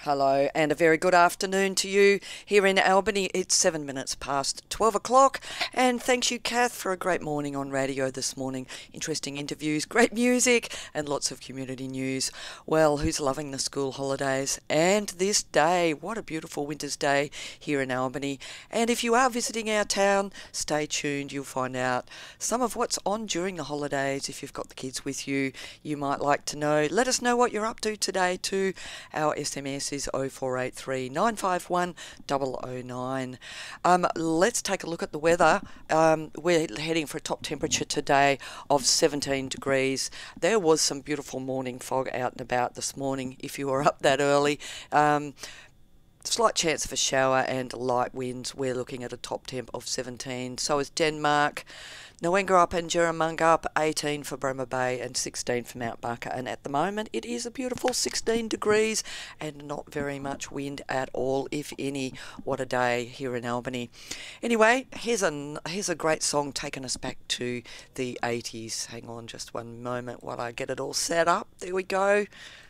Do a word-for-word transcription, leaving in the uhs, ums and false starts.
Hello, and a very good afternoon to you here in Albany. It's seven minutes past twelve o'clock, and thanks you, Kath, for a great morning on radio this morning. Interesting interviews, great music, and lots of community news. Well, who's loving the school holidays and this day? What a beautiful winter's day here in Albany. And if you are visiting our town, stay tuned. You'll find out some of what's on during the holidays. If you've got the kids with you, you might like to know. Let us know what you're up to today too. Our S M S is oh four eight three, nine five one, double oh nine. Um, let's take a look at the weather. Um, we're heading for a top temperature today of seventeen degrees. There was some beautiful morning fog out and about this morning if you were up that early. Um, Slight chance of a shower and light winds. We're looking at a top temp of seventeen. So is Denmark. Noengarup and Jerramungup, eighteen for Bremer Bay and sixteen for Mount Barker. And at the moment, it is a beautiful sixteen degrees and not very much wind at all, if any. What a day here in Albany. Anyway, here's a, here's a great song taking us back to the eighties. Hang on just one moment while I get it all set up. There we go.